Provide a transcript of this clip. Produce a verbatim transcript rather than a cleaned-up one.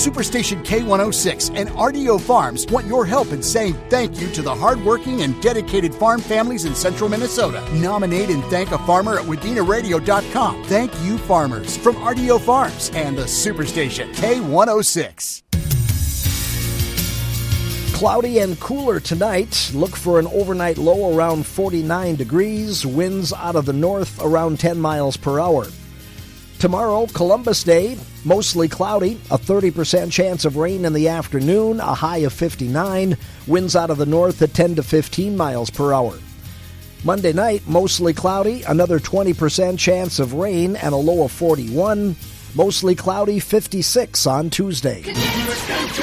Superstation K one oh six and R D O Farms want your help in saying thank you to the hardworking and dedicated farm families in central Minnesota. Nominate and thank a farmer at Wadena Radio dot com. Thank you, farmers, from R D O Farms and the Superstation K one oh six. Cloudy and cooler tonight. Look for an overnight low around forty-nine degrees. Winds out of the north around ten miles per hour. Tomorrow, Columbus Day, mostly cloudy, a thirty percent chance of rain in the afternoon, a high of fifty-nine. Winds out of the north at ten to fifteen miles per hour. Monday night, mostly cloudy, another twenty percent chance of rain and a low of forty-one. Mostly cloudy, fifty-six on Tuesday.